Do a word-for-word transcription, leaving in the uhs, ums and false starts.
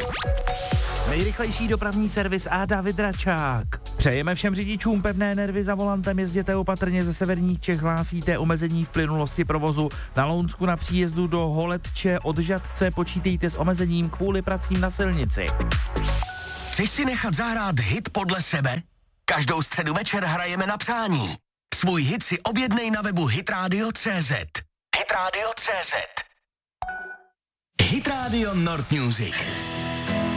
Nejrychlejší dopravní servis a David Račák. Přejeme všem řidičům pevné nervy za volantem, jezděte opatrně, ze severních Čech hlásíte omezení v plynulosti provozu. Na Lounsku na příjezdu do Holetče od Žatce počítejte s omezením kvůli pracím na silnici. Chceš si nechat zahrát hit podle sebe? Každou středu večer hrajeme na přání. Svůj hit si objednej na webu hitradio tečka cé zet. hitradio tečka cé zet. Hit Radio Nord Music.